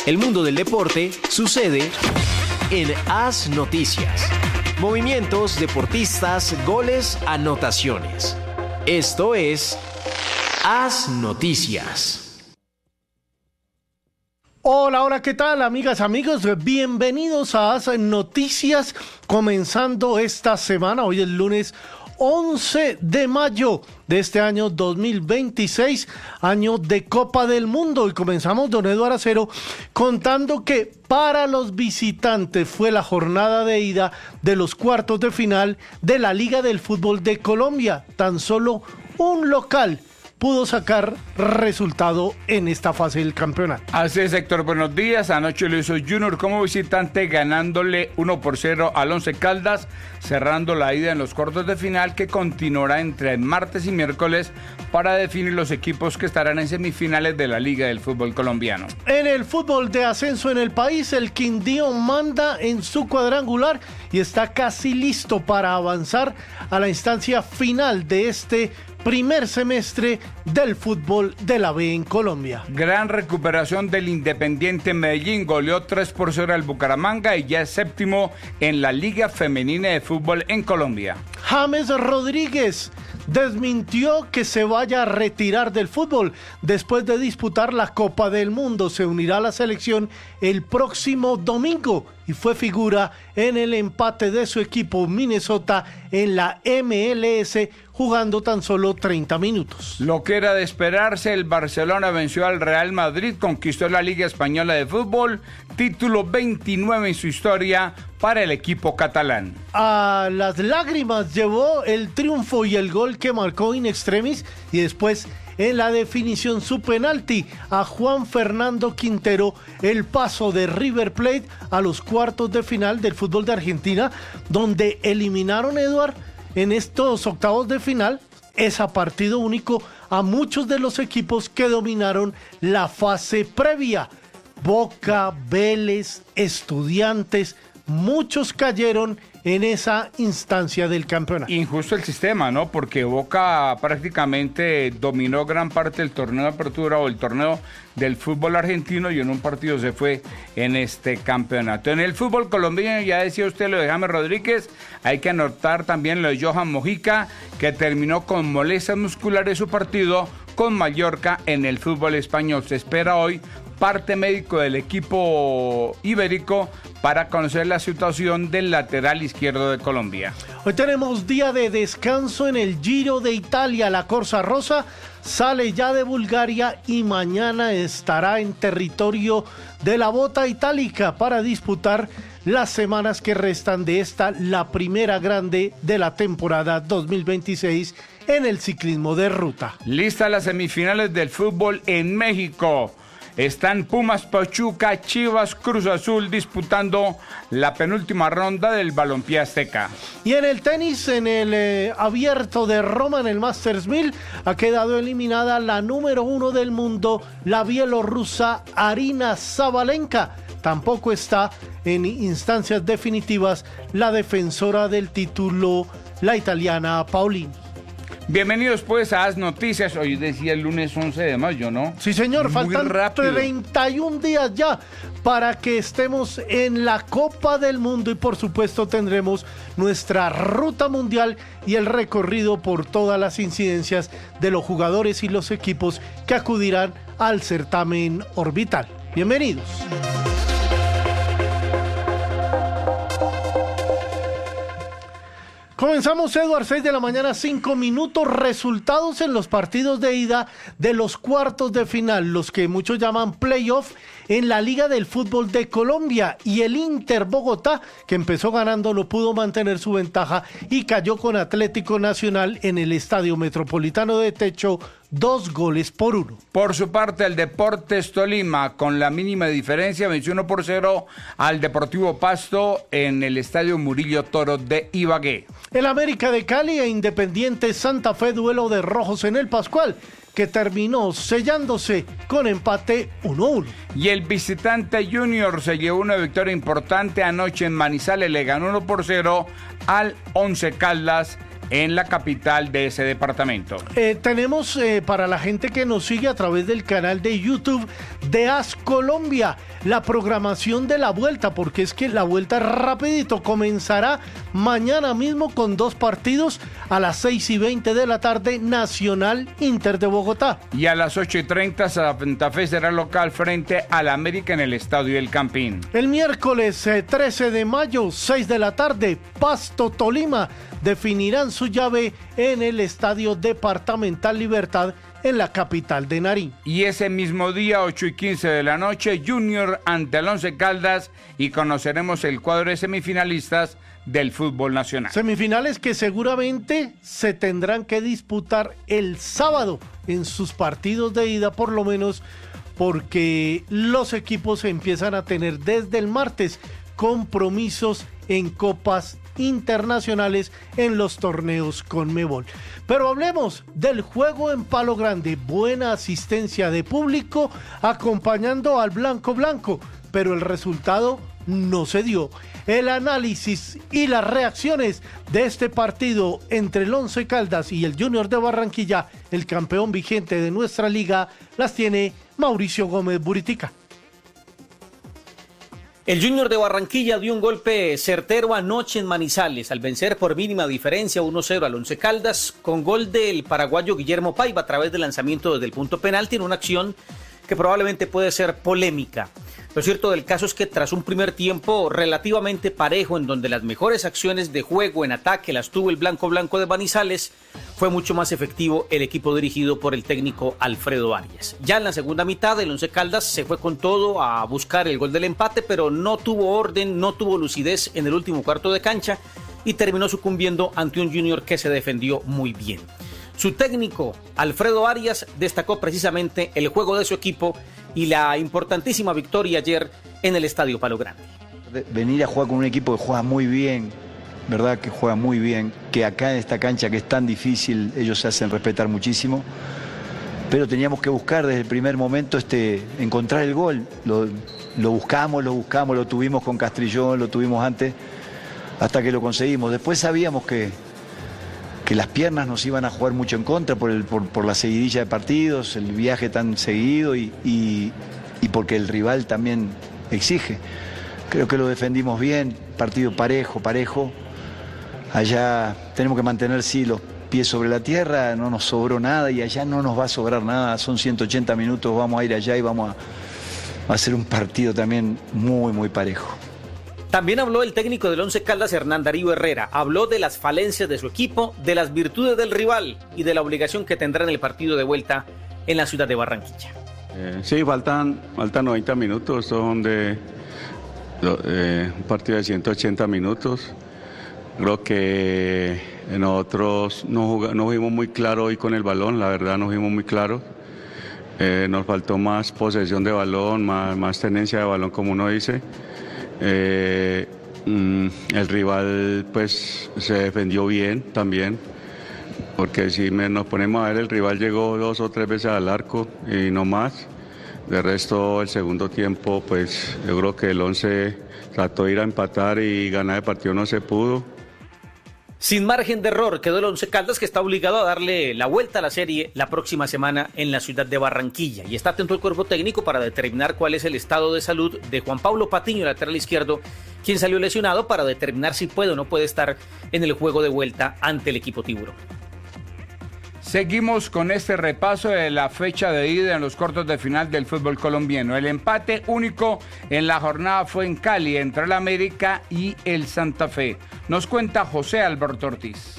El mundo del deporte sucede en AS Noticias. Movimientos, deportistas, goles, anotaciones. Esto es AS Noticias. Hola, ¿qué tal, amigas, amigos? Bienvenidos a AS Noticias, comenzando esta semana. Hoy es lunes 11 de mayo de este año 2026, año de Copa del Mundo. Y comenzamos, don Eduardo Acero, contando que para los visitantes fue la jornada de ida de los cuartos de final de la Liga del Fútbol de Colombia. Tan solo un local pudo sacar resultado en esta fase del campeonato. Así es, Héctor, buenos días. Anoche lo hizo Junior como visitante, ganándole 1-0 al Once Caldas, cerrando la ida en los cuartos de final, que continuará entre martes y miércoles para definir los equipos que estarán en semifinales de la Liga del Fútbol Colombiano. En el fútbol de ascenso en el país, el Quindío manda en su cuadrangular y está casi listo para avanzar a la instancia final de este primer semestre del fútbol de la B en Colombia. Gran recuperación del Independiente Medellín, goleó 3-0 al Bucaramanga y ya es séptimo en la Liga Femenina de Fútbol en Colombia. James Rodríguez desmintió que se vaya a retirar del fútbol después de disputar la Copa del Mundo. Se unirá a la selección el próximo domingo y fue figura en el empate de su equipo Minnesota en la MLS, jugando tan solo 30 minutos. Lo que era de esperarse, el Barcelona venció al Real Madrid, conquistó la Liga Española de Fútbol, título 29 en su historia para el equipo catalán. A las lágrimas llevó el triunfo y el gol que marcó in extremis, y después en la definición su penalti a Juan Fernando Quintero, el paso de River Plate a los cuartos de final del fútbol de Argentina, donde eliminaron, Eduard, en estos octavos de final, es a partido único, a muchos de los equipos que dominaron la fase previa. Boca, Vélez, Estudiantes, muchos cayeron en esa instancia del campeonato. Injusto el sistema, ¿no? Porque Boca prácticamente dominó gran parte del torneo de apertura o el torneo del fútbol argentino, y en un partido se fue en este campeonato. En el fútbol colombiano, ya decía usted lo de James Rodríguez, hay que anotar también lo de Johan Mojica, que terminó con molestias musculares su partido con Mallorca en el fútbol español. Se espera hoy parte médico del equipo ibérico para conocer la situación del lateral izquierdo de Colombia. Hoy tenemos día de descanso en el Giro de Italia. La Corsa Rosa sale ya de Bulgaria y mañana estará en territorio de la Bota Itálica para disputar las semanas que restan de esta, la primera grande de la temporada 2026 en el ciclismo de ruta. Listas las semifinales del fútbol en México. Están Pumas, Pachuca, Chivas, Cruz Azul disputando la penúltima ronda del Balompié Azteca. Y en el tenis, en el abierto de Roma, en el Masters 1000, ha quedado eliminada la número 1 del mundo, la bielorrusa Aryna Sabalenka. Tampoco está en instancias definitivas la defensora del título, la italiana Paolini. Bienvenidos pues a AS Noticias. Hoy decía el lunes 11 de mayo, ¿no? Sí, señor, muy faltan rápido. 31 días ya para que estemos en la Copa del Mundo, y por supuesto tendremos nuestra ruta mundial y el recorrido por todas las incidencias de los jugadores y los equipos que acudirán al certamen orbital. Bienvenidos. Comenzamos, Eduard, 6 de la mañana, 5 minutos. Resultados en los partidos de ida de los cuartos de final, los que muchos llaman playoff, en la Liga del Fútbol de Colombia. Y el Inter Bogotá, que empezó ganando, no pudo mantener su ventaja y cayó con Atlético Nacional en el Estadio Metropolitano de Techo, 2-1. Por su parte, el Deportes Tolima, con la mínima diferencia, venció 1-0 al Deportivo Pasto en el Estadio Murillo Toro de Ibagué. El América de Cali e Independiente Santa Fe, duelo de rojos en el Pascual, que terminó sellándose con empate 1-1. Y el visitante Junior se llevó una victoria importante anoche en Manizales, le ganó 1-0 al Once Caldas en la capital de ese departamento. Tenemos para la gente que nos sigue a través del canal de YouTube de AS Colombia la programación de la vuelta, porque es que la vuelta rapidito comenzará mañana mismo con 2 partidos a las 6:20 de la tarde, Nacional Inter de Bogotá. Y a las 8:30 Santa Fe será local frente al América en el Estadio El Campín. El miércoles 13 de mayo, 6 de la tarde, Pasto Tolima definirán su llave en el Estadio Departamental Libertad en la capital de Nariño. Y ese mismo día, 8:15 de la noche, Junior ante el Once Caldas y conoceremos el cuadro de semifinalistas del fútbol nacional. Semifinales que seguramente se tendrán que disputar el sábado en sus partidos de ida, por lo menos porque los equipos empiezan a tener desde el martes compromisos en copas internacionales en los torneos Conmebol. Pero hablemos del juego en Palo Grande. Buena asistencia de público acompañando al Blanco Blanco, pero el resultado no se dio. El análisis y las reacciones de este partido entre el Once Caldas y el Junior de Barranquilla, el campeón vigente de nuestra liga, las tiene Mauricio Gómez Buritica. El Junior de Barranquilla dio un golpe certero anoche en Manizales al vencer por mínima diferencia 1-0 al Once Caldas con gol del paraguayo Guillermo Paiva a través del lanzamiento desde el punto penalti en una acción que probablemente puede ser polémica. Lo cierto del caso es que tras un primer tiempo relativamente parejo en donde las mejores acciones de juego en ataque las tuvo el Blanco de Manizales, fue mucho más efectivo el equipo dirigido por el técnico Alfredo Arias. Ya en la segunda mitad el Once Caldas se fue con todo a buscar el gol del empate, pero no tuvo orden, no tuvo lucidez en el último cuarto de cancha y terminó sucumbiendo ante un Junior que se defendió muy bien. Su técnico, Alfredo Arias, destacó precisamente el juego de su equipo y la importantísima victoria ayer en el Estadio Palo Grande. Venir a jugar con un equipo que juega muy bien, verdad que juega muy bien, que acá en esta cancha que es tan difícil, ellos se hacen respetar muchísimo, pero teníamos que buscar desde el primer momento encontrar el gol. Lo buscamos, lo tuvimos con Castrillón, lo tuvimos antes, hasta que lo conseguimos. Después sabíamos que las piernas nos iban a jugar mucho en contra por la seguidilla de partidos, el viaje tan seguido y porque el rival también exige. Creo que lo defendimos bien, partido parejo. Allá tenemos que mantener, sí, los pies sobre la tierra, no nos sobró nada y allá no nos va a sobrar nada. Son 180 minutos, vamos a ir allá y vamos a hacer un partido también muy, muy parejo. También habló el técnico del Once Caldas, Hernán Darío Herrera. Habló de las falencias de su equipo, de las virtudes del rival y de la obligación que tendrá en el partido de vuelta en la ciudad de Barranquilla. Sí, faltan 90 minutos, son un partido de 180 minutos. Creo que nosotros no fuimos muy claros hoy con el balón, la verdad no fuimos muy claros. Nos faltó más posesión de balón, más tenencia de balón, como uno dice. El rival pues se defendió bien también, porque si nos ponemos a ver, el rival llegó 2 o 3 veces al arco y no más. De resto, el segundo tiempo, pues yo creo que el Once trató de ir a empatar y ganar el partido, no se pudo. Sin margen de error quedó el Once Caldas, que está obligado a darle la vuelta a la serie la próxima semana en la ciudad de Barranquilla. Y está atento el cuerpo técnico para determinar cuál es el estado de salud de Juan Pablo Patiño, lateral izquierdo, quien salió lesionado, para determinar si puede o no puede estar en el juego de vuelta ante el equipo Tiburón. Seguimos con este repaso de la fecha de ida en los cuartos de final del fútbol colombiano. El empate único en la jornada fue en Cali entre el América y el Santa Fe. Nos cuenta José Alberto Ortiz.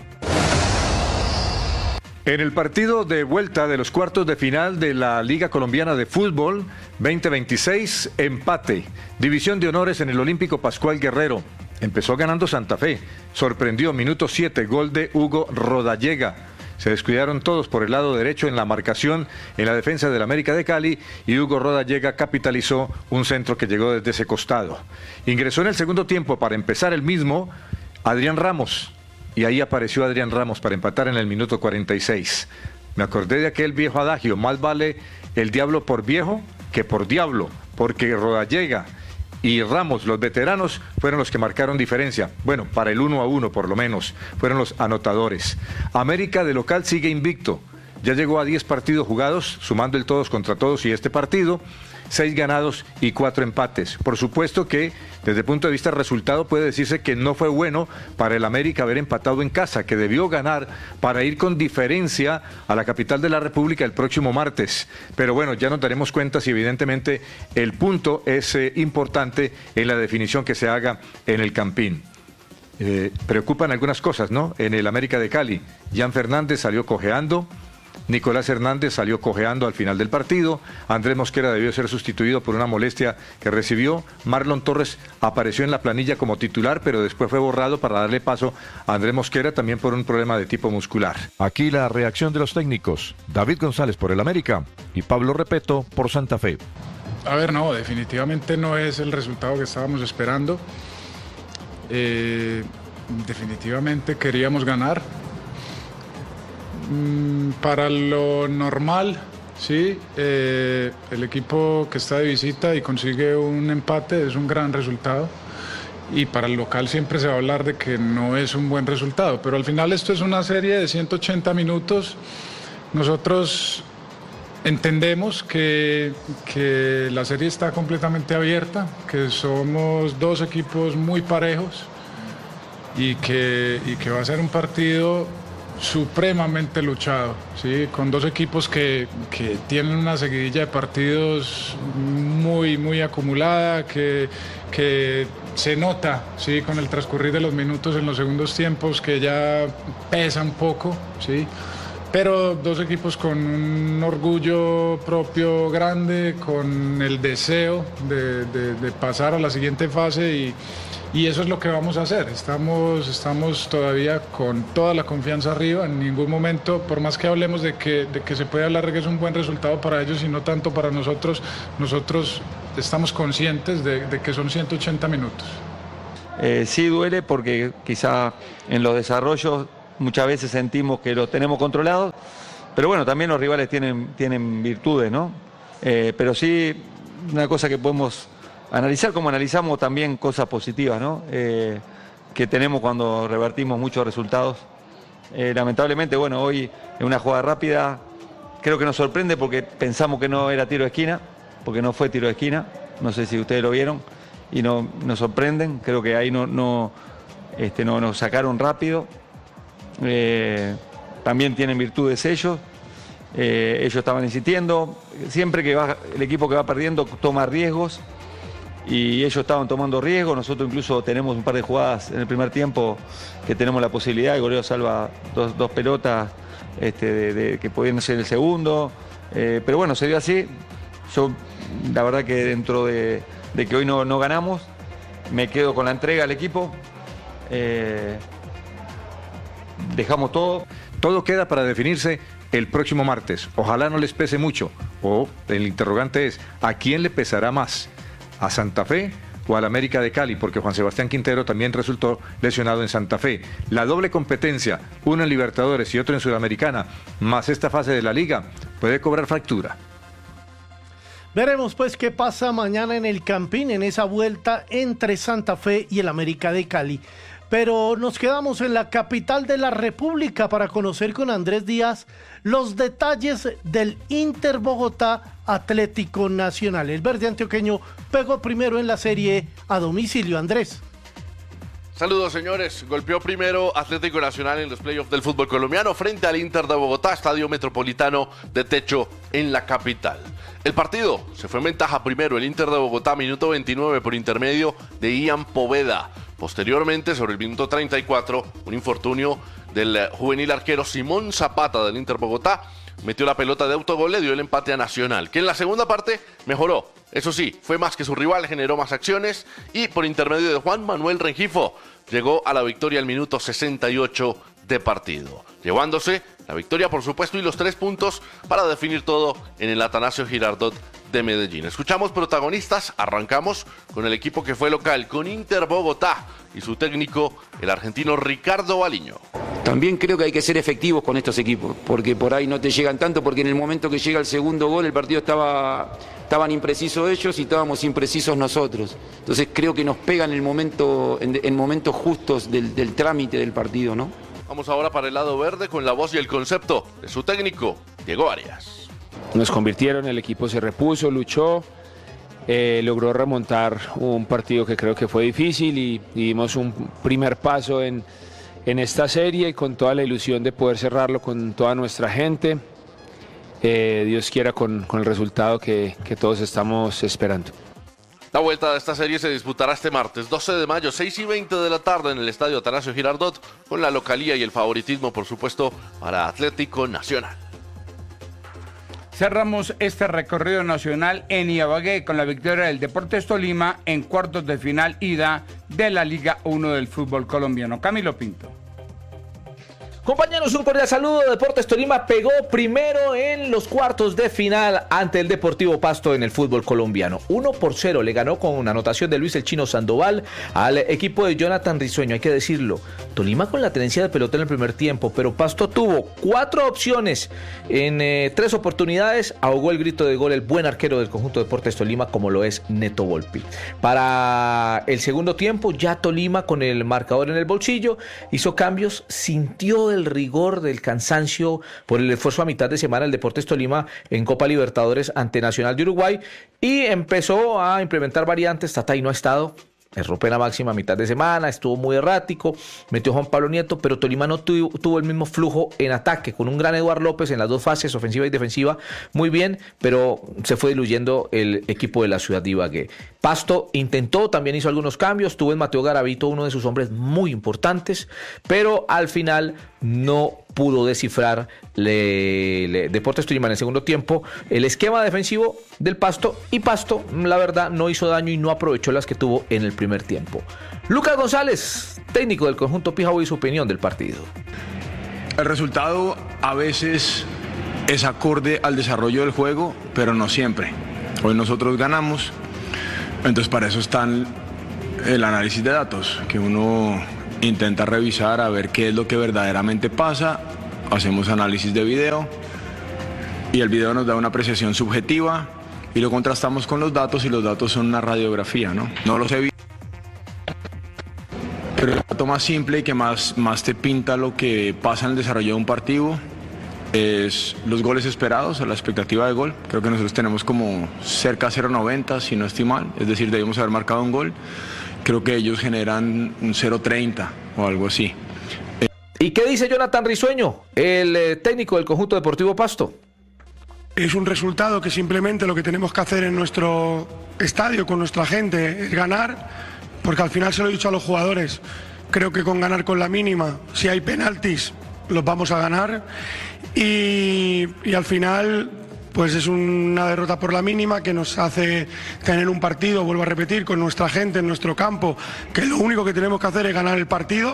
En el partido de vuelta de los cuartos de final de la Liga Colombiana de Fútbol 2026, empate. División de honores en el Olímpico Pascual Guerrero. Empezó ganando Santa Fe. Sorprendió, minuto 7, gol de Hugo Rodallega. Se descuidaron todos por el lado derecho en la marcación en la defensa del América de Cali y Hugo Rodallega capitalizó un centro que llegó desde ese costado. Ingresó en el segundo tiempo para empezar el mismo Adrián Ramos y ahí apareció Adrián Ramos para empatar en el minuto 46. Me acordé de aquel viejo adagio, más vale el diablo por viejo que por diablo, porque Rodallega y Ramos, los veteranos, fueron los que marcaron diferencia. Bueno, para el 1-1 por lo menos, fueron los anotadores. América de local sigue invicto. Ya llegó a 10 partidos jugados, sumando el todos contra todos y este partido, 6 ganados y 4 empates. Por supuesto que desde el punto de vista del resultado puede decirse que no fue bueno para el América haber empatado en casa, que debió ganar para ir con diferencia a la capital de la República el próximo martes. Pero bueno, ya nos daremos cuenta si evidentemente el punto es importante en la definición que se haga en el Campín. Preocupan algunas cosas, ¿no? En el América de Cali, Jan Fernández salió cojeando. Nicolás Hernández salió cojeando al final del partido. Andrés Mosquera debió ser sustituido por una molestia que recibió. Marlon Torres apareció en la planilla como titular, pero después fue borrado para darle paso a Andrés Mosquera, también por un problema de tipo muscular. Aquí la reacción de los técnicos. David González por el América y Pablo Repeto por Santa Fe. A ver, no, definitivamente no es el resultado que estábamos esperando. Definitivamente queríamos ganar. Para lo normal, sí, el equipo que está de visita y consigue un empate es un gran resultado, y para el local siempre se va a hablar de que no es un buen resultado, pero al final esto es una serie de 180 minutos. Nosotros entendemos que la serie está completamente abierta, que somos dos equipos muy parejos y que va a ser un partido supremamente luchado, ¿sí? Con dos equipos que tienen una seguidilla de partidos muy acumulada, que se nota, ¿sí? Con el transcurrir de los minutos en los segundos tiempos, que ya pesa un poco, ¿sí? Pero dos equipos con un orgullo propio grande, con el deseo de pasar a la siguiente fase, y eso es lo que vamos a hacer. Estamos todavía con toda la confianza arriba. En ningún momento, por más que hablemos de que se puede hablar de que es un buen resultado para ellos y no tanto para nosotros estamos conscientes de que son 180 minutos. Sí duele porque quizá en los desarrollos muchas veces sentimos que los tenemos controlados, pero bueno, también los rivales tienen virtudes, ¿no? Pero sí, una cosa que podemos analizar, como analizamos también cosas positivas, ¿no? Que tenemos cuando revertimos muchos resultados. Lamentablemente, bueno, hoy en una jugada rápida creo que nos sorprende porque pensamos que no era tiro de esquina, porque no fue tiro de esquina, no sé si ustedes lo vieron, y nos sorprenden. Creo que ahí no nos sacaron rápido. También tienen virtudes ellos. Ellos estaban insistiendo. Siempre que el equipo que va perdiendo toma riesgos, y ellos estaban tomando riesgos. Nosotros incluso tenemos un par de jugadas en el primer tiempo que tenemos la posibilidad. El golero salva dos pelotas que podían ser el segundo. Pero bueno, se dio así. Yo, la verdad que dentro de que hoy no ganamos, me quedo con la entrega al equipo. Dejamos todo. Todo queda para definirse el próximo martes. Ojalá no les pese mucho. O el interrogante es, ¿a quién le pesará más? ¿A Santa Fe o al América de Cali? Porque Juan Sebastián Quintero también resultó lesionado en Santa Fe. La doble competencia, uno en Libertadores y otro en Sudamericana, más esta fase de la Liga, puede cobrar factura. Veremos pues qué pasa mañana en el Campín, en esa vuelta entre Santa Fe y el América de Cali. Pero nos quedamos en la capital de la República para conocer con Andrés Díaz los detalles del Inter Bogotá Atlético Nacional. El verde antioqueño pegó primero en la serie a domicilio. Andrés. Saludos, señores. Golpeó primero Atlético Nacional en los playoffs del fútbol colombiano frente al Inter de Bogotá, Estadio Metropolitano de techo en la capital. El partido se fue en ventaja primero el Inter de Bogotá, minuto 29 por intermedio de Ian Poveda. Posteriormente, sobre el minuto 34, un infortunio del juvenil arquero Simón Zapata del Inter Bogotá metió la pelota de autogol, le dio el empate a Nacional, que en la segunda parte mejoró. Eso sí, fue más que su rival, generó más acciones y por intermedio de Juan Manuel Rengifo llegó a la victoria al minuto 68 de partido, llevándose la victoria por supuesto y los 3 puntos para definir todo en el Atanasio Girardot de Medellín. Escuchamos protagonistas, arrancamos con el equipo que fue local, con Inter Bogotá y su técnico, el argentino Ricardo Baliño. También creo que hay que ser efectivos con estos equipos, porque por ahí no te llegan tanto, porque en el momento que llega el segundo gol el partido estaban imprecisos ellos y estábamos imprecisos nosotros. Entonces creo que nos pegan en momentos justos del trámite del partido, ¿no? Vamos ahora para el lado verde con la voz y el concepto de su técnico, Diego Arias. Nos convirtieron, el equipo se repuso, luchó, logró remontar un partido que creo que fue difícil y dimos un primer paso en esta serie con toda la ilusión de poder cerrarlo con toda nuestra gente. Dios quiera con el resultado que todos estamos esperando. La vuelta de esta serie se disputará este martes 12 de mayo, 6:20 de la tarde en el Estadio Atanasio Girardot, con la localía y el favoritismo, por supuesto, para Atlético Nacional. Cerramos este recorrido nacional en Ibagué con la victoria del Deportes Tolima en cuartos de final ida de la Liga 1 del fútbol colombiano. Camilo Pinto. Compañeros, un cordial saludo. Deportes Tolima pegó primero en los cuartos de final ante el Deportivo Pasto en el fútbol colombiano. 1-0 le ganó con una anotación de Luis el Chino Sandoval al equipo de Jonathan Risueño. Hay que decirlo, Tolima con la tenencia de pelota en el primer tiempo, pero Pasto tuvo 4 opciones en 3 oportunidades. Ahogó el grito de gol el buen arquero del conjunto Deportes Tolima, como lo es Neto Volpi. Para el segundo tiempo, ya Tolima con el marcador en el bolsillo hizo cambios, sintió el rigor del cansancio por el esfuerzo a mitad de semana del Deportes Tolima en Copa Libertadores ante Nacional de Uruguay y empezó a implementar variantes. Tatay no ha estado, erró pena máxima a mitad de semana, estuvo muy errático, metió Juan Pablo Nieto, pero Tolima no tuvo el mismo flujo en ataque, con un gran Eduardo López en las dos fases, ofensiva y defensiva, muy bien, pero se fue diluyendo el equipo de la ciudad de Ibagué. Pasto intentó, también hizo algunos cambios, tuvo en Mateo Garavito uno de sus hombres muy importantes, pero al final no pudo descifrar Deportes Tolima en el segundo tiempo el esquema defensivo del Pasto, y Pasto, la verdad, no hizo daño y no aprovechó las que tuvo en el primer tiempo. Lucas González, técnico del conjunto Pijao, y su opinión del partido. El resultado a veces es acorde al desarrollo del juego, pero no siempre. Hoy nosotros ganamos, entonces para eso está el análisis de datos, que uno intenta revisar a ver qué es lo que verdaderamente pasa. Hacemos análisis de video y el video nos da una apreciación subjetiva y lo contrastamos con los datos, y los datos son una radiografía, ¿no? No los he visto, pero el dato más simple y que más te pinta lo que pasa en el desarrollo de un partido es los goles esperados, a la expectativa de gol. Creo que nosotros tenemos como cerca de 0.90, si no estoy mal, es decir, debimos haber marcado un gol. Creo que ellos generan un 0.30 o algo así. ¿Y qué dice Jonathan Risueño, el técnico del conjunto Deportivo Pasto? Es un resultado que simplemente lo que tenemos que hacer en nuestro estadio con nuestra gente es ganar, porque al final se lo he dicho a los jugadores, creo que con ganar con la mínima, si hay penaltis, los vamos a ganar, y al final pues es una derrota por la mínima que nos hace tener un partido, vuelvo a repetir, con nuestra gente en nuestro campo, que lo único que tenemos que hacer es ganar el partido.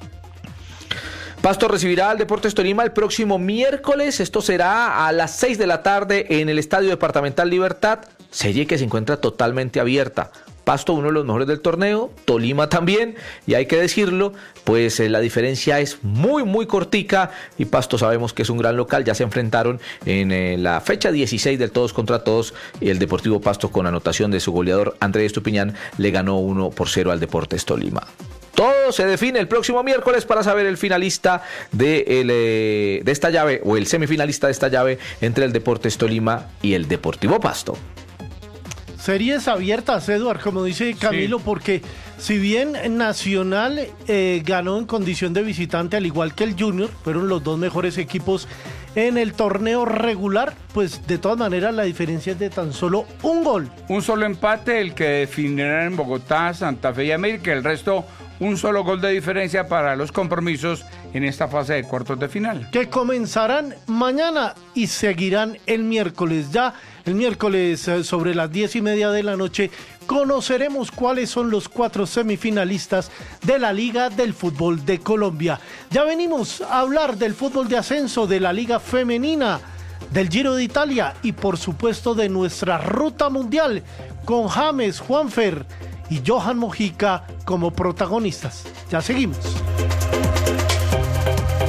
Pasto recibirá al Deportes Tolima el próximo miércoles. Esto será a las 6 de la tarde en el Estadio Departamental Libertad, serie que se encuentra totalmente abierta. Pasto, uno de los mejores del torneo, Tolima también, y hay que decirlo, pues la diferencia es muy cortica, y Pasto sabemos que es un gran local. Ya se enfrentaron en la fecha 16 del todos contra todos, y el Deportivo Pasto, con anotación de su goleador Andrés Estupiñán, le ganó 1-0 al Deportes Tolima. Todo se define el próximo miércoles para saber el finalista de esta llave, o el semifinalista de esta llave, entre el Deportes Tolima y el Deportivo Pasto. Series abiertas, Eduard, como dice Camilo, sí, porque si bien Nacional ganó en condición de visitante, al igual que el Junior, fueron los dos mejores equipos en el torneo regular, pues de todas maneras la diferencia es de tan solo un gol. Un solo empate, el que definirá en Bogotá, Santa Fe y América, el resto un solo gol de diferencia para los compromisos en esta fase de cuartos de final, que comenzarán mañana y seguirán el miércoles. Ya el miércoles sobre las 10:30 de la noche conoceremos cuáles son los 4 semifinalistas de la Liga del Fútbol de Colombia. Ya venimos a hablar del fútbol de ascenso, de la Liga Femenina, del Giro de Italia y por supuesto de nuestra ruta mundial, con James, Juanfer y Johan Mojica como protagonistas. Ya seguimos.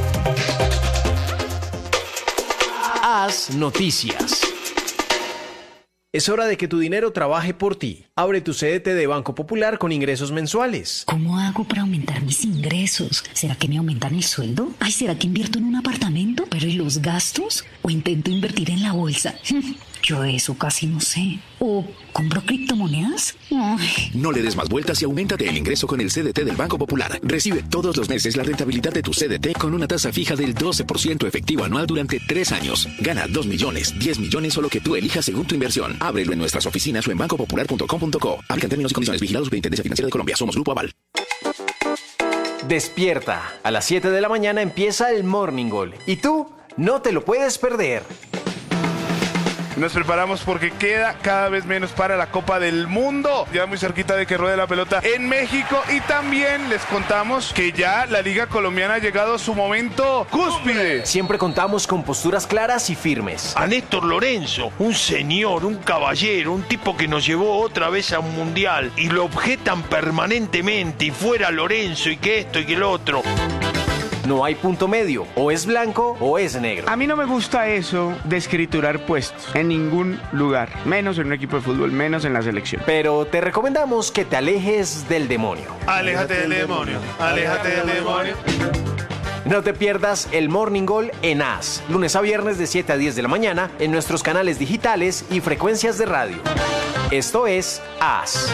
Haz Noticias. Es hora de que tu dinero trabaje por ti. Abre tu CDT de Banco Popular con ingresos mensuales. ¿Cómo hago para aumentar mis ingresos? ¿Será que me aumentan el sueldo? Ay, ¿será que invierto en un apartamento? ¿Pero y los gastos? ¿O intento invertir en la bolsa? Yo de eso casi no sé. ¿O compro criptomonedas? Ay. No le des más vueltas y auméntate el ingreso con el CDT del Banco Popular. Recibe todos los meses la rentabilidad de tu CDT con una tasa fija del 12% efectivo anual durante 3 años. Gana 2 millones, 10 millones o lo que tú elijas según tu inversión. Ábrelo en nuestras oficinas o en bancopopular.com.co. Aplican términos y condiciones. Vigilados por Superintendencia Financiera de Colombia. Somos Grupo Aval. Despierta. A las 7 de la mañana empieza el Morning Goal. Y tú no te lo puedes perder. Nos preparamos porque queda cada vez menos para la Copa del Mundo. Ya muy cerquita de que ruede la pelota en México. Y también les contamos que ya la Liga Colombiana ha llegado a su momento cúspide. Siempre contamos con posturas claras y firmes. A Néstor Lorenzo, un señor, un caballero, un tipo que nos llevó otra vez a un mundial. Y lo objetan permanentemente. Y fuera Lorenzo y que esto y que el otro. No hay punto medio, o es blanco o es negro. A mí no me gusta eso de escriturar puestos en ningún lugar, menos en un equipo de fútbol, menos en la selección. Pero te recomendamos que te alejes del demonio. Aléjate del demonio, aléjate del demonio. No te pierdas el Morning Goal en AS, lunes a viernes de 7 a 10 de la mañana en nuestros canales digitales y frecuencias de radio. Esto es AS.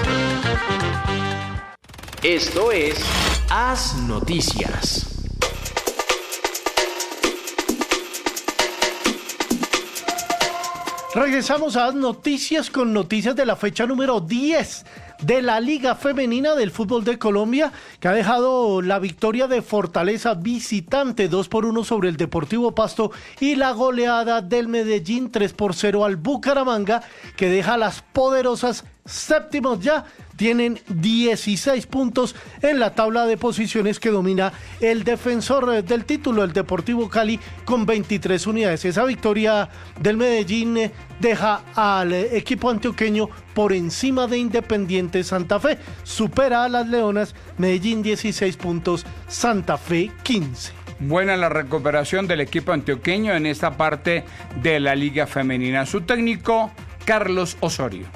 Esto es AS Noticias. Regresamos a noticias con noticias de la fecha número 10 de la Liga Femenina del Fútbol de Colombia, que ha dejado la victoria de Fortaleza visitante 2-1 sobre el Deportivo Pasto y la goleada del Medellín 3-0 al Bucaramanga, que deja a las poderosas séptimos ya. Tienen 16 puntos en la tabla de posiciones que domina el defensor del título, el Deportivo Cali, con 23 unidades. Esa victoria del Medellín deja al equipo antioqueño por encima de Independiente Santa Fe. Supera a las Leonas, Medellín 16 puntos, Santa Fe 15. Buena la recuperación del equipo antioqueño en esta parte de la Liga Femenina. Su técnico, Carlos Osorio.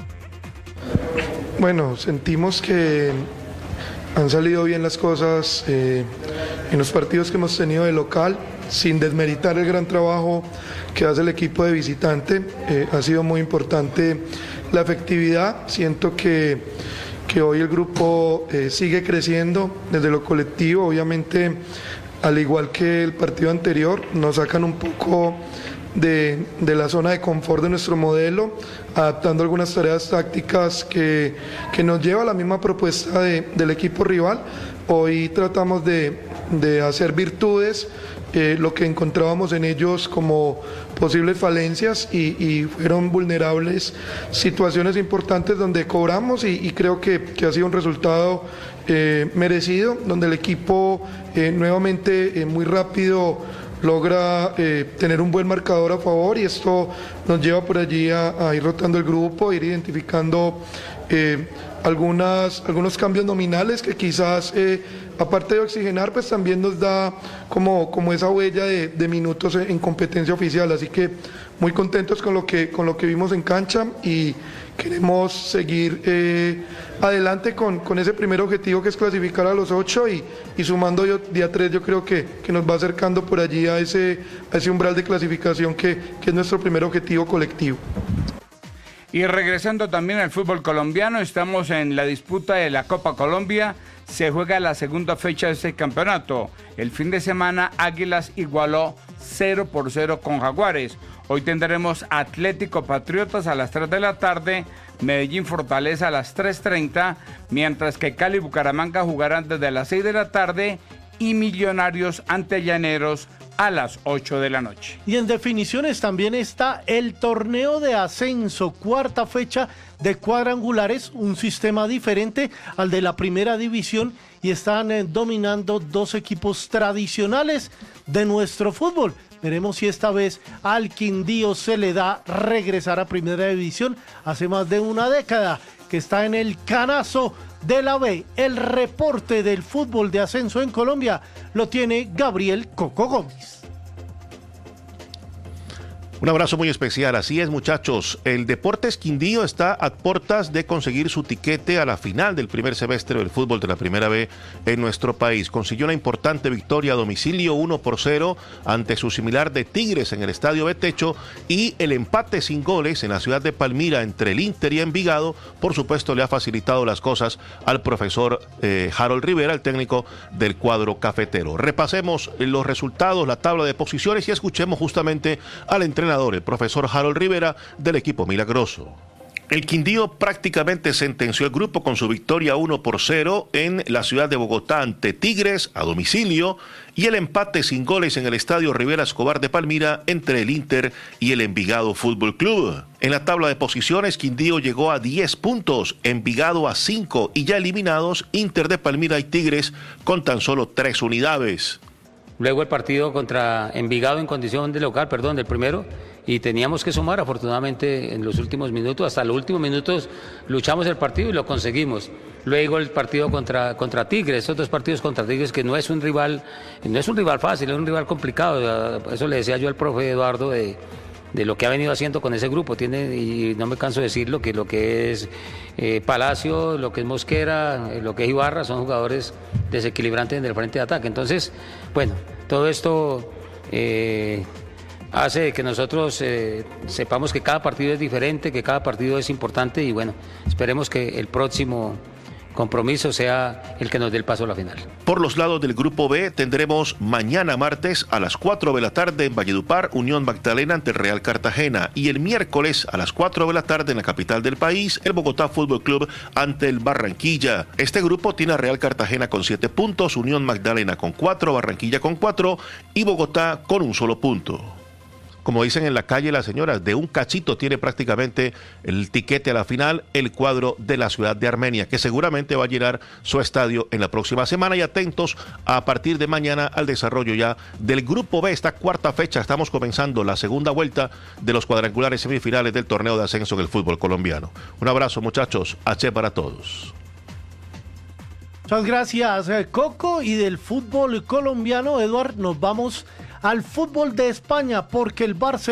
Bueno, sentimos que han salido bien las cosas en los partidos que hemos tenido de local, sin desmeritar el gran trabajo que hace el equipo de visitante. Ha sido muy importante la efectividad. Siento que hoy el grupo sigue creciendo desde lo colectivo. Obviamente, al igual que el partido anterior, nos sacan un poco de la zona de confort de nuestro modelo, adaptando algunas tareas tácticas que nos lleva a la misma propuesta del equipo rival. Hoy tratamos de hacer virtudes lo que encontrábamos en ellos como posibles falencias y fueron vulnerables situaciones importantes donde cobramos y creo que ha sido un resultado merecido, donde el equipo nuevamente muy rápido logra tener un buen marcador a favor y esto nos lleva por allí a ir rotando el grupo, ir identificando algunos cambios nominales que quizás aparte de oxigenar pues también nos da como esa huella de minutos en competencia oficial, así que muy contentos con lo que vimos en cancha y queremos seguir adelante con ese primer objetivo que es clasificar a los 8 y sumando día 3 yo creo que nos va acercando por allí a ese umbral de clasificación que es nuestro primer objetivo colectivo. Y regresando también al fútbol colombiano, estamos en la disputa de la Copa Colombia. Se juega la segunda fecha de este campeonato. El fin de semana Águilas igualó 0-0 con Jaguares. Hoy tendremos Atlético Patriotas a las 3 de la tarde, Medellín Fortaleza a las 3:30, mientras que Cali y Bucaramanga jugarán desde las 6 de la tarde y Millonarios ante Llaneros a las 8 de la noche. Y en definiciones también está el torneo de ascenso, cuarta fecha de cuadrangulares, un sistema diferente al de la primera división y están dominando dos equipos tradicionales de nuestro fútbol. Veremos si esta vez al Quindío se le da regresar a primera división. Hace más de una década que está en el canazo de la B. El reporte del fútbol de ascenso en Colombia lo tiene Gabriel Coco Gómez. Un abrazo muy especial. Así es, muchachos. El Deportes Quindío está a puertas de conseguir su tiquete a la final del primer semestre del fútbol de la Primera B en nuestro país. Consiguió una importante victoria a domicilio 1-0 ante su similar de Tigres en el Estadio Betecho, y el empate sin goles en la ciudad de Palmira entre el Inter y Envigado, por supuesto, le ha facilitado las cosas al profesor Harold Rivera, el técnico del cuadro cafetero. Repasemos los resultados, la tabla de posiciones, y escuchemos justamente al entrenador, el profesor Harold Rivera, del equipo milagroso. El Quindío prácticamente sentenció el grupo con su victoria 1-0 en la ciudad de Bogotá ante Tigres a domicilio, y el empate sin goles en el Estadio Rivera Escobar de Palmira entre el Inter y el Envigado Fútbol Club. En la tabla de posiciones, Quindío llegó a 10 puntos, Envigado a 5, y ya eliminados Inter de Palmira y Tigres con tan solo 3 unidades. Luego el partido contra Envigado en condición de local, del primero, y teníamos que sumar. Afortunadamente en los últimos minutos, hasta los últimos minutos, luchamos el partido y lo conseguimos. Luego el partido contra Tigres, esos 2 partidos contra Tigres, que no es un rival fácil, es un rival complicado. Eso le decía yo al profe Eduardo de lo que ha venido haciendo con ese grupo. Y no me canso de decirlo, que lo que es Palacio, lo que es Mosquera, lo que es Ibarra, son jugadores desequilibrantes en el frente de ataque. Entonces, bueno, todo esto hace que nosotros sepamos que cada partido es diferente, que cada partido es importante, y bueno, esperemos que el próximo compromiso sea el que nos dé el paso a la final. Por los lados del Grupo B tendremos mañana martes a las 4 de la tarde en Valledupar, Unión Magdalena ante el Real Cartagena, y el miércoles a las 4 de la tarde en la capital del país, el Bogotá Fútbol Club ante el Barranquilla. Este grupo tiene a Real Cartagena con 7 puntos, Unión Magdalena con 4, Barranquilla con 4 y Bogotá con un solo punto. Como dicen en la calle las señoras, de un cachito tiene prácticamente el tiquete a la final el cuadro de la ciudad de Armenia, que seguramente va a llenar su estadio en la próxima semana. Y atentos a partir de mañana al desarrollo ya del Grupo B, esta cuarta fecha. Estamos comenzando la segunda vuelta de los cuadrangulares semifinales del torneo de ascenso del fútbol colombiano. Un abrazo, muchachos. H para todos. Muchas gracias, Coco. Y del fútbol colombiano, Eduard, nos vamos al fútbol de España, porque el Barcelona